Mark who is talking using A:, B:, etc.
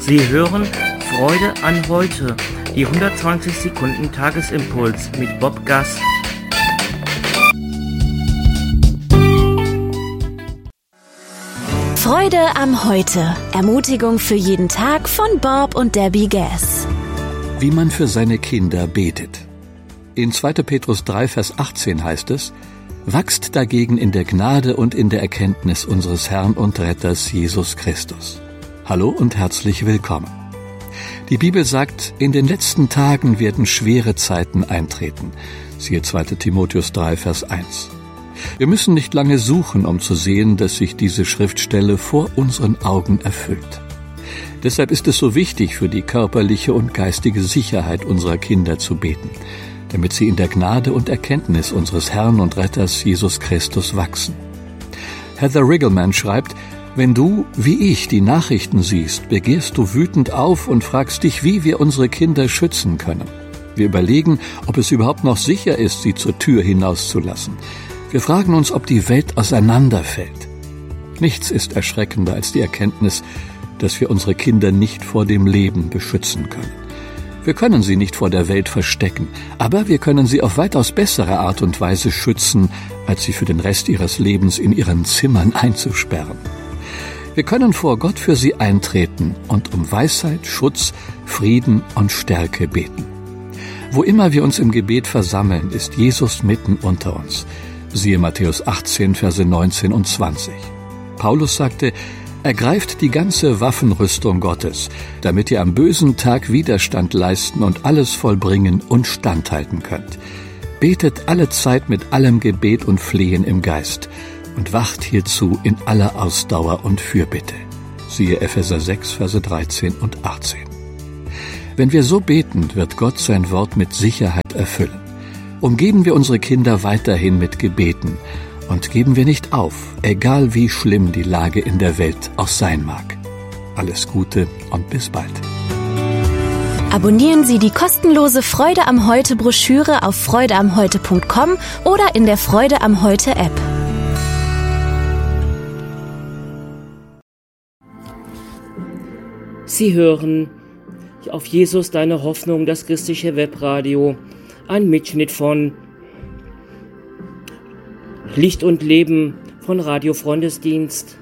A: Sie hören Freude an heute, die 120 Sekunden Tagesimpuls mit Bob Gass.
B: Freude am Heute. Ermutigung für jeden Tag von Bob und Debbie Gass.
C: Wie man für seine Kinder betet. In 2. Petrus 3, Vers 18 heißt es: Wachst dagegen in der Gnade und in der Erkenntnis unseres Herrn und Retters Jesus Christus. Hallo und herzlich willkommen. Die Bibel sagt, in den letzten Tagen werden schwere Zeiten eintreten. Siehe 2. Timotheus 3, Vers 1. Wir müssen nicht lange suchen, um zu sehen, dass sich diese Schriftstelle vor unseren Augen erfüllt. Deshalb ist es so wichtig, für die körperliche und geistige Sicherheit unserer Kinder zu beten, damit sie in der Gnade und Erkenntnis unseres Herrn und Retters Jesus Christus wachsen. Heather Riggleman schreibt: Wenn du, wie ich, die Nachrichten siehst, begehrst du wütend auf und fragst dich, wie wir unsere Kinder schützen können. Wir überlegen, ob es überhaupt noch sicher ist, sie zur Tür hinauszulassen. Wir fragen uns, ob die Welt auseinanderfällt. Nichts ist erschreckender als die Erkenntnis, dass wir unsere Kinder nicht vor dem Leben beschützen können. Wir können sie nicht vor der Welt verstecken, aber wir können sie auf weitaus bessere Art und Weise schützen, als sie für den Rest ihres Lebens in ihren Zimmern einzusperren. Wir können vor Gott für sie eintreten und um Weisheit, Schutz, Frieden und Stärke beten. Wo immer wir uns im Gebet versammeln, ist Jesus mitten unter uns. Siehe Matthäus 18, Verse 19 und 20. Paulus sagte: Ergreift die ganze Waffenrüstung Gottes, damit ihr am bösen Tag Widerstand leisten und alles vollbringen und standhalten könnt. Betet alle Zeit mit allem Gebet und Flehen im Geist und wacht hierzu in aller Ausdauer und Fürbitte. Siehe Epheser 6, Verse 13 und 18. Wenn wir so beten, wird Gott sein Wort mit Sicherheit erfüllen. Umgeben wir unsere Kinder weiterhin mit Gebeten und geben wir nicht auf, egal wie schlimm die Lage in der Welt auch sein mag. Alles Gute und bis bald.
B: Abonnieren Sie die kostenlose Freude am Heute Broschüre auf freudeamheute.com oder in der Freude am Heute App.
A: Sie hören auf Jesus deine Hoffnung, das christliche Webradio. Ein Mitschnitt von Licht und Leben von Radio Freundesdienst.